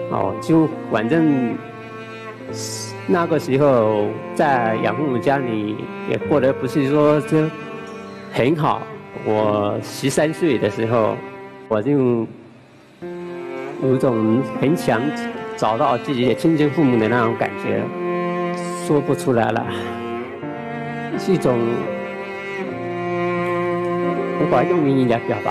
哦，就反正那个时候在养父母家里也过得不是说这很好。我13岁的时候，我就有一种很想找到自己的亲生父母的那种感觉，说不出来了，是一种无法用言语来表达